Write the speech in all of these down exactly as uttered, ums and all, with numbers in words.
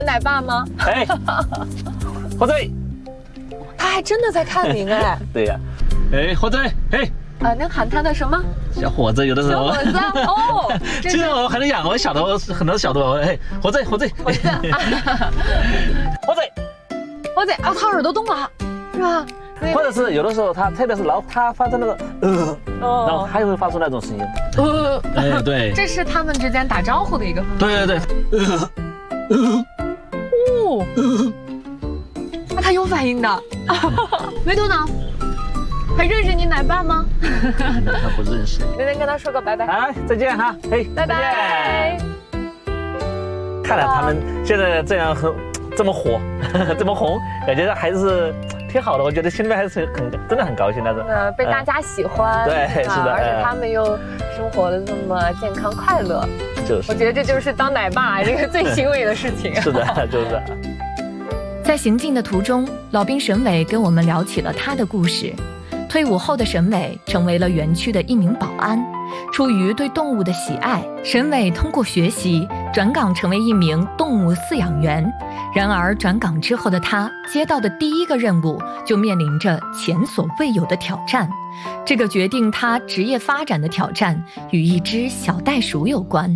奶爸吗？ 哎，火嘴， 他还真的在看您哎。 对呀、啊，哎，火嘴，哎。 啊，能喊他的什么？ 小伙子，有的时候。 小伙子哦， 其实我很能养，我小的我很多小的我，哎，火嘴，火嘴， 火嘴， 火嘴， 火嘴啊，他耳朵动了，是吧？ 或者是有的时候他，特别是老他发出那个呃， 哦、 然后他也会发出那种声音。 呃， 哎，对， 这是他们之间打招呼的一个方法。 对对对。呃哦，那他有反应的。没头脑。还认识你奶爸吗？ 他不认识。 明天跟他说个拜拜。 哎，再见哈，嘿， 拜拜。 看来他们现在这样很这么火，这么红，感觉还是挺好的。我觉得心里面还是很真的很高兴那种。 呃，被大家喜欢。 对，是的。 而且他们又生活的这么健康快乐。 就是。 我觉得这就是当奶爸这个最欣慰的事情。 是的，就是。 在行进的途中，老兵沈伟跟我们聊起了他的故事。退伍后的沈伟成为了园区的一名保安。出于对动物的喜爱，沈伟通过学习转岗成为一名动物饲养员。然而转岗之后的他接到的第一个任务就面临着前所未有的挑战。这个决定他职业发展的挑战与一只小袋鼠有关。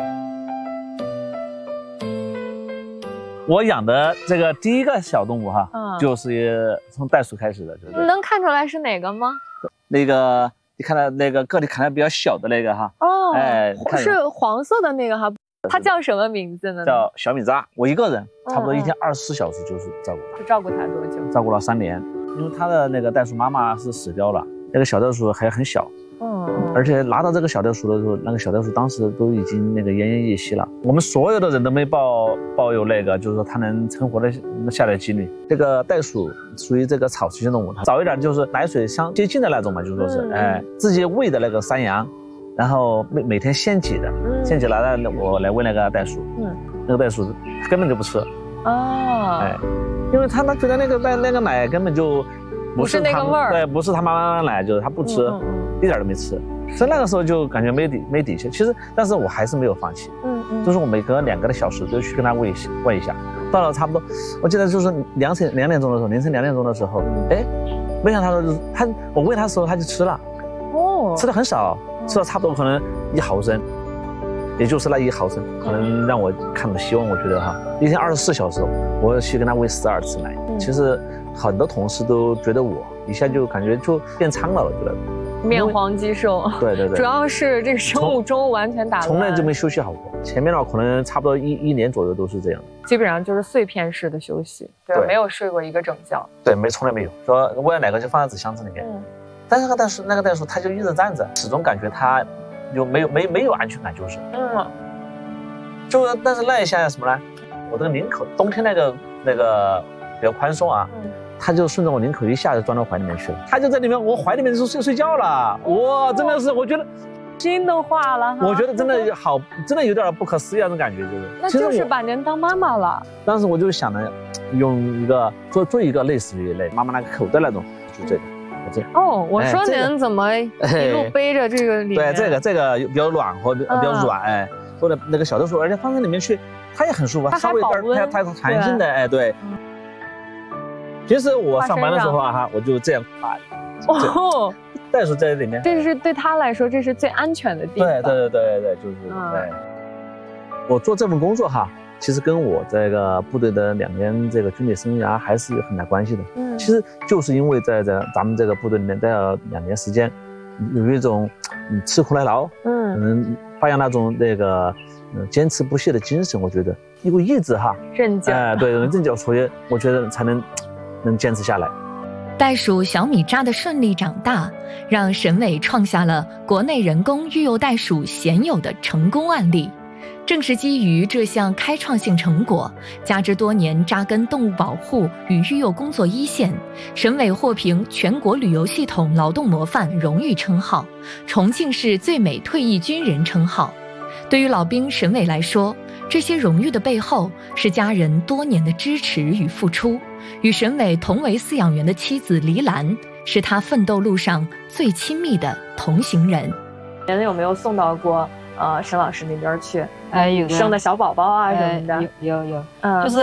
我养的这个第一个小动物哈，嗯、就是从袋鼠开始的，就是能看出来是哪个吗？ 那个你看到那个个体看来比较小的那个哈， 哦， 哎， 是黄色的那个哈，它叫什么名字呢？ 叫小米渣。我一个人差不多一天二十四小时就是照顾它。 照顾它多久？ 照顾了三年，因为它的那个袋鼠妈妈是死掉了，那个小袋鼠还很小。嗯，而且拿到这个小袋鼠的时候，那个小袋鼠当时都已经那个奄奄一息了。我们所有的人都没抱抱有那个，就是说它能存活的下来的几率。这个袋鼠属于这个草食性动物，它早一点就是奶水相接近的那种嘛，就是说是，嗯、哎，自己喂的那个山羊，然后每每天现挤的，嗯、现挤来了我来喂那个袋鼠，嗯，那个袋鼠根本就不吃。哦，哎，因为他们觉得那个那那个奶根本就不是那个味儿， 对，不是他妈妈的奶，就是他不吃。嗯嗯一点都没吃，所以那个时候就感觉没底没底气。其实，但是我还是没有放弃。嗯嗯，就是我每隔两个小时就去跟他喂喂一下。到了差不多，我记得就是两点两点钟的时候，凌晨两点钟的时候，哎，没想到他我喂他的时候他就吃了，哦，吃的很少，吃了差不多可能一毫升，也就是那一毫升，可能让我看到希望。我觉得哈，一天二十四小时，我去跟他喂十二次奶。其实很多同事都觉得我一下就感觉就变苍了，我觉得。 面黄肌瘦， 对对对， 主要是这个生物钟完全打乱， 从来就没休息好过。前面呢，可能差不多一一年左右都是这样的， 基本上就是碎片式的休息，对，对没有睡过一个整觉。 对，没从来没有说喂奶个就放在纸箱子里面，嗯、但是那个袋鼠那个袋鼠它就一直站着，始终感觉它就没有没没有安全感，就是，嗯，就但是那一下什么呢？我这个领口冬天那个那个比较宽松啊。嗯他就顺着我领口一下就钻到怀里面去了，他就在里面我怀里面就睡睡觉了，哇，真的是我觉得心都化了。 我觉得真的好，真的有点不可思议那种感觉，就是那就是把您当妈妈了。 当时我就想着用一个做做一个类似于类妈妈那个口袋那种，就这个，这个。 哦，我说您怎么一路背着这个里面？ 对，这个这个比较暖和，比较软，哎，做的那个小袋鼠，而且放在里面去，它也很舒服， 它稍微有点它它弹性的，哎，对。平时我上班的时候啊哈，我就这样挂。哦，袋鼠在里面， 这是对他来说，这是最安全的地方。 对对对对对，就是、嗯、对。我做这份工作哈，其实跟我这个部队的两年这个军旅生涯还是有很大关系的。嗯，其实就是因为在这咱们这个部队里面待了两年时间，有一种嗯吃苦耐劳，嗯嗯，发扬那种那个嗯坚持不懈的精神，我觉得一股意志哈， 韧劲， 哎、呃，对，韧劲，所以我觉得才能。能坚持下来。 袋鼠小米渣的顺利长大，让沈伟创下了国内人工育幼袋鼠鲜有的成功案例。正是基于这项开创性成果，加之多年扎根动物保护与育幼工作一线，沈伟获评全国旅游系统劳动模范荣誉称号，重庆市最美退役军人称号。对于老兵沈伟来说，这些荣誉的背后是家人多年的支持与付出。与沈伟同为饲养员的妻子黎兰，是他奋斗路上最亲密的同行人。 您有没有送到过呃沈老师那边去？ 哎，有生的小宝宝啊什么的？ 有有有， 嗯， 就是